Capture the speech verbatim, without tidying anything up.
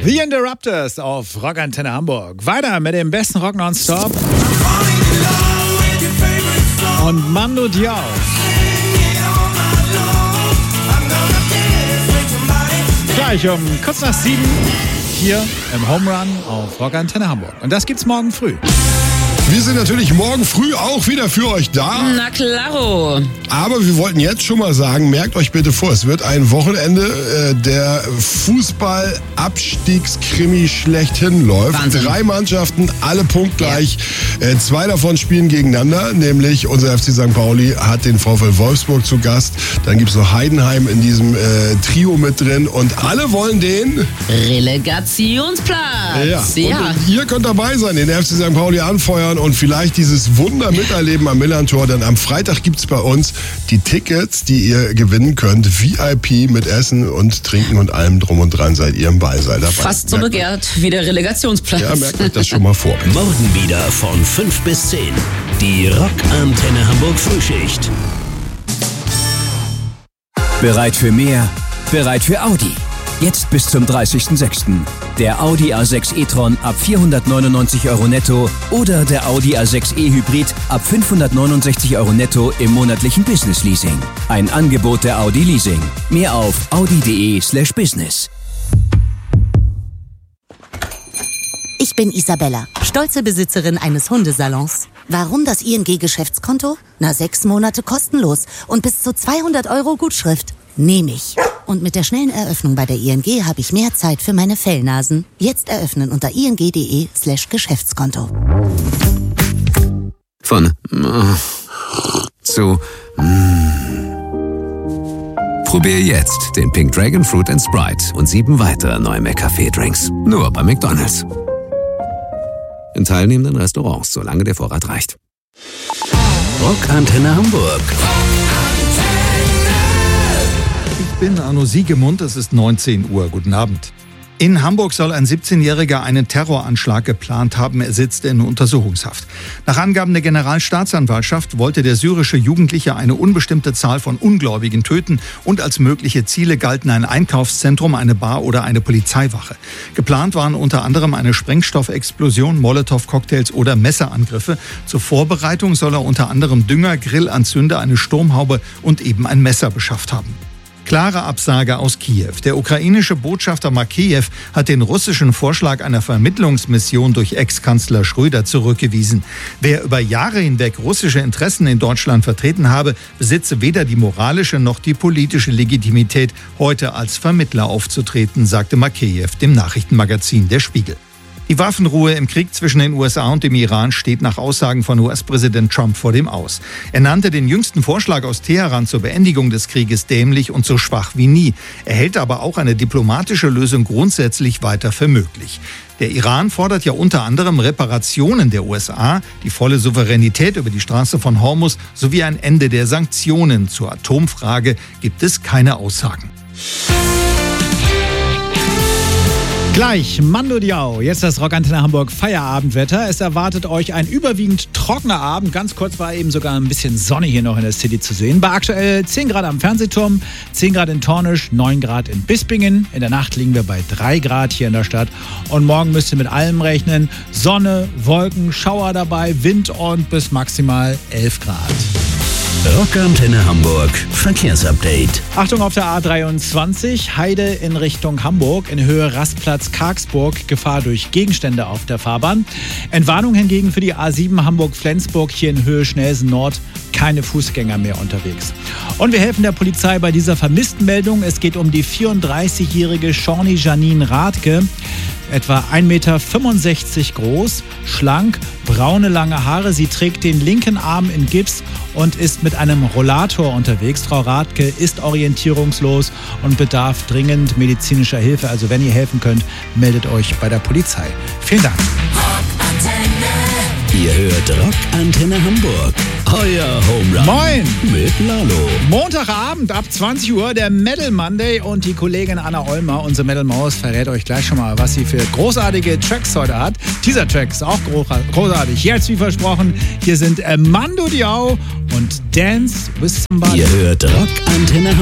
The Interrupters auf Rockantenne Hamburg. Weiter mit dem besten Rock nonstop. Und Mando Diao. Gleich um kurz nach sieben hier im Home Run auf Rockantenne Hamburg. Und das gibt's morgen früh. Wir sind natürlich morgen früh auch wieder für euch da. Na klaro. Aber wir wollten jetzt schon mal sagen, merkt euch bitte vor, es wird ein Wochenende, äh, der Fußball-Abstiegskrimi schlechthin läuft. Wahnsinn. Drei Mannschaften, alle punktgleich. Ja. Äh, zwei davon spielen gegeneinander, nämlich unser F C Sankt Pauli hat den VfL Wolfsburg zu Gast. Dann gibt's noch Heidenheim in diesem äh, Trio mit drin und alle wollen den Relegationsplatz. Ja. ja. Und ihr könnt dabei sein, den F C Sankt Pauli anfeuern und vielleicht dieses Wunder miterleben am Millantor. Denn am Freitag gibt's bei uns die Tickets, die ihr gewinnen könnt. V I P mit Essen und Trinken und allem drum und dran seid ihr im Ballsaal dabei. Fast so begehrt wie der Relegationsplatz. Ja, merkt euch das schon mal vor. Morgen wieder von fünf bis zehn. Die Rockantenne Hamburg Frühschicht. Bereit für mehr? Bereit für Audi. Jetzt bis zum dreißigsten sechsten Der Audi A sechs e-tron ab vierhundertneunundneunzig Euro netto oder der Audi A sechs e Hybrid ab fünfhundertneunundsechzig Euro netto im monatlichen Business Leasing. Ein Angebot der Audi Leasing. Mehr auf audi.de slash business. Ich bin Isabella, stolze Besitzerin eines Hundesalons. Warum das I N G-Geschäftskonto? Na, sechs Monate kostenlos und bis zu zweihundert Euro Gutschrift. Nehme ich. Und mit der schnellen Eröffnung bei der I N G habe ich mehr Zeit für meine Fellnasen. Jetzt eröffnen unter ing.de slash Geschäftskonto. Von äh, zu mm. Probier jetzt den Pink Dragon Fruit and Sprite und sieben weitere neue McCafé-Drinks. Nur bei McDonald's. In teilnehmenden Restaurants, solange der Vorrat reicht. Rockantenne Hamburg. Ich bin Arno Siegemund, es ist neunzehn Uhr. Guten Abend. In Hamburg soll ein siebzehnjähriger einen Terroranschlag geplant haben. Er sitzt in Untersuchungshaft. Nach Angaben der Generalstaatsanwaltschaft wollte der syrische Jugendliche eine unbestimmte Zahl von Ungläubigen töten und als mögliche Ziele galten ein Einkaufszentrum, eine Bar oder eine Polizeiwache. Geplant waren unter anderem eine Sprengstoffexplosion, Molotow-Cocktails oder Messerangriffe. Zur Vorbereitung soll er unter anderem Dünger, Grillanzünder, eine Sturmhaube und eben ein Messer beschafft haben. Klare Absage aus Kiew. Der ukrainische Botschafter Makeyev hat den russischen Vorschlag einer Vermittlungsmission durch Ex-Kanzler Schröder zurückgewiesen. Wer über Jahre hinweg russische Interessen in Deutschland vertreten habe, besitze weder die moralische noch die politische Legitimität, heute als Vermittler aufzutreten, sagte Makeyev dem Nachrichtenmagazin Der Spiegel. Die Waffenruhe im Krieg zwischen den U S A und dem Iran steht nach Aussagen von U S-Präsident Trump vor dem Aus. Er nannte den jüngsten Vorschlag aus Teheran zur Beendigung des Krieges dämlich und so schwach wie nie. Er hält aber auch eine diplomatische Lösung grundsätzlich weiter für möglich. Der Iran fordert ja unter anderem Reparationen der U S A, die volle Souveränität über die Straße von Hormuz sowie ein Ende der Sanktionen. Zur Atomfrage gibt es keine Aussagen. Gleich Mando Diao, jetzt das Rockantenne Hamburg Feierabendwetter. Es erwartet euch ein überwiegend trockener Abend. Ganz kurz war eben sogar ein bisschen Sonne hier noch in der City zu sehen. Bei aktuell zehn Grad am Fernsehturm, zehn Grad in Tornisch, neun Grad in Bispingen. In der Nacht liegen wir bei drei Grad hier in der Stadt. Und morgen müsst ihr mit allem rechnen. Sonne, Wolken, Schauer dabei, Wind und bis maximal elf Grad. Rockantenne Hamburg Verkehrsupdate. Achtung auf der A dreiundzwanzig, Heide in Richtung Hamburg, in Höhe Rastplatz Kargsburg, Gefahr durch Gegenstände auf der Fahrbahn. Entwarnung hingegen für die A sieben Hamburg-Flensburg, hier in Höhe Schnelsen Nord, keine Fußgänger mehr unterwegs. Und wir helfen der Polizei bei dieser Vermisstenmeldung. Es geht um die vierunddreißigjährige Shawnee Janine Rathke. Etwa ein Meter fünfundsechzig groß, schlank, braune lange Haare. Sie trägt den linken Arm in Gips und ist mit einem Rollator unterwegs. Frau Rathke ist orientierungslos und bedarf dringend medizinischer Hilfe. Also wenn ihr helfen könnt, meldet euch bei der Polizei. Vielen Dank. Ihr hört Rockantenne Hamburg. Euer Home Run. Moin. Mit Lalo. Montagabend ab zwanzig Uhr der Metal Monday und die Kollegin Anna Olmer, unsere Metal Maus, verrät euch gleich schon mal, was sie für großartige Tracks heute hat. Teaser Tracks, auch großartig. Jetzt wie versprochen, hier sind Mando Diao und Dance with Somebody. Ihr hört Rockantenne Hamburg.